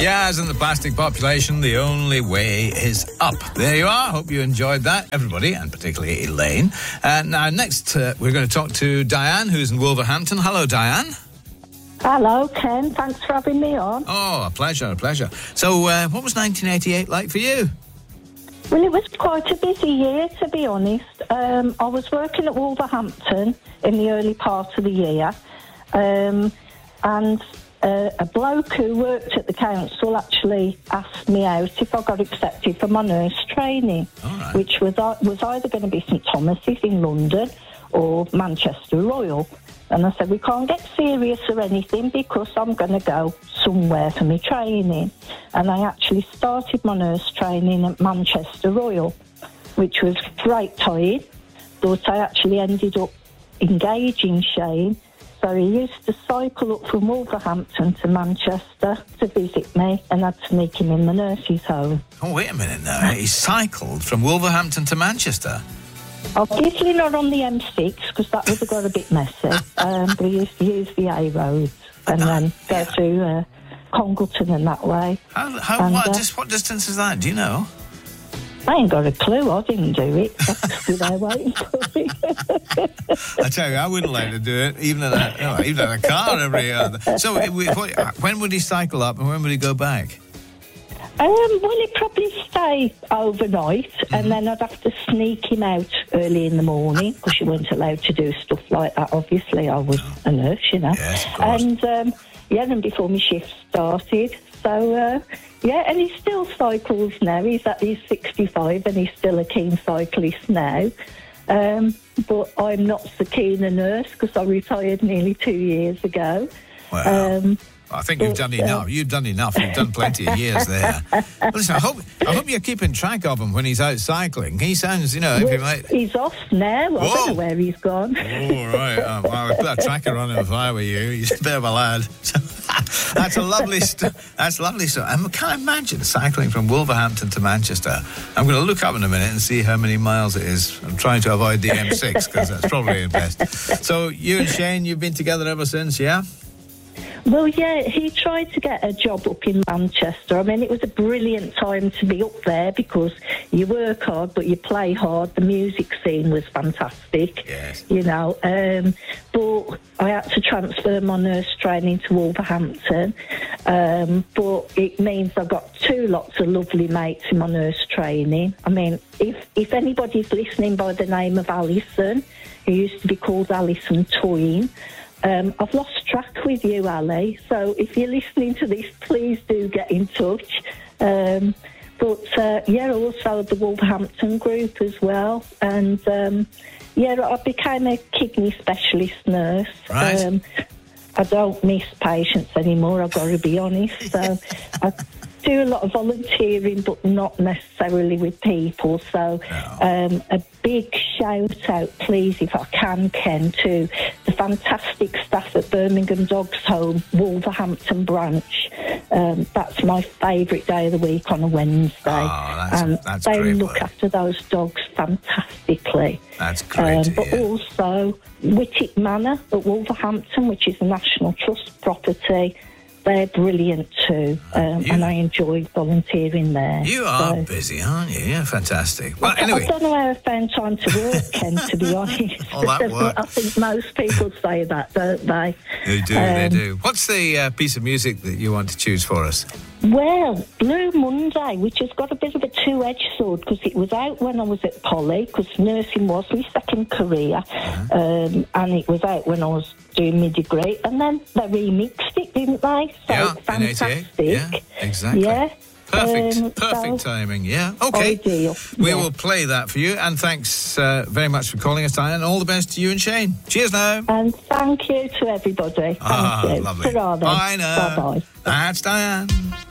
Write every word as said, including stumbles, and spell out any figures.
Yeah, as in the plastic population, the only way is up. There you are. Hope you enjoyed that, everybody, and particularly Elaine. Uh, now, next, uh, we're going to talk to Diane, who's in Wolverhampton. Hello, Diane. Hello, Ken. Thanks for having me on. Oh, a pleasure, a pleasure. So, uh, what was nineteen eighty-eight like for you? Well, it was quite a busy year, to be honest. Um, I was working at Wolverhampton in the early part of the year, um, and uh, a bloke who worked at the council actually asked me out if I got accepted for my nurse training, right. which was, uh, was either going to be St Thomas's in London or Manchester Royal. And I said, we can't get serious or anything because I'm going to go somewhere for my training. And I actually started my nurse training at Manchester Royal, which was great time, but I actually ended up engaging Shane. So he used to cycle up from Wolverhampton to Manchester to visit me, and I'd sneak him in the nurse's home. Oh, wait a minute now. He cycled from Wolverhampton to Manchester? Obviously not on the M six, because that would have got a bit messy. um, but we used to use the A roads and then go yeah. through uh, Congleton and that way. How, how, and, what, uh, just what distance is that? Do you know? I ain't got a clue. I didn't do it. I stood there waiting for it. I tell you, I wouldn't like to do it, even in a, you know, even in a car every other. So it, we, when would he cycle up and when would he go back? Um, well, he'd probably stay overnight, mm-hmm. and then I'd have to sneak him out early in the morning because you weren't allowed to do stuff like that. Obviously, I was a nurse, you know. Yes, of course. And um, yeah, and before my shift started, so uh, yeah, and he still cycles now. He's at he's sixty-five, and he's still a keen cyclist now. Um, but I'm not so keen a nurse because I retired nearly two years ago. Wow. Um, I think you've done enough. You've done enough. You've done plenty of years there. Listen, I hope I hope you're keeping track of him when he's out cycling. He sounds, you know, if well, you might... He's off now. Whoa. I don't know where he's gone. Oh, right. Um, well, I'd put a tracker on him if I were you. He's a bit of a lad. That's a lovely stuff. That's lovely stuff. I can't imagine cycling from Wolverhampton to Manchester. I'm going to look up in a minute and see how many miles it is. I'm trying to avoid the M six because that's probably the best. So you and Shane, you've been together ever since, yeah? Well, yeah, he tried to get a job up in Manchester. I mean, it was a brilliant time to be up there because you work hard, but you play hard. The music scene was fantastic, yes. you know. Um, but I had to transfer my nurse training to Wolverhampton. Um, but it means I've got two lots of lovely mates in my nurse training. I mean, if, if anybody's listening by the name of Alison, who used to be called Alison Toyne, Um, I've lost track with you, Ali, so if you're listening to this, please do get in touch. Um, but, uh, yeah, also the Wolverhampton group as well. And, um, yeah, I became a kidney specialist nurse. Right. Um, I don't miss patients anymore, I've got to be honest. So I do a lot of volunteering, but not necessarily with people. So no. um, a big shout out, please, if I can, Ken, to the fantastic staff at Birmingham Dogs Home, Wolverhampton branch. Um, that's my favourite day of the week on a Wednesday. Oh, that's, and that's they great look work. after those dogs fantastically. That's great Um, to but hear. also Whittick Manor at Wolverhampton, which is a National Trust property. They're brilliant too, um, You- and I enjoy volunteering there. You are So- busy, aren't you? Yeah, fantastic. Well, I anyway. don't know how I found time to work, Ken, to be honest. Oh, that works. I think most people say that, don't they? They do, they Um, do. What's the uh, piece of music that you want to choose for us? Well, Blue Monday, which has got a bit of a two-edged sword because it was out when I was at Poly, because nursing was my second career, Uh-huh. um, and it was out when I was doing my degree, and then they remixed it, didn't they? So yeah, fantastic. in eighty-eight. Yeah, exactly. Yeah. Perfect, Um, perfect so timing, yeah. Okay, ideal, we yeah. will play that for you, and thanks uh, very much for calling us, Diane, and all the best to you and Shane. Cheers now. And thank you to everybody. Thank Ah, you. lovely. Ta-ra then. Bye now. Bye-bye. That's Diane.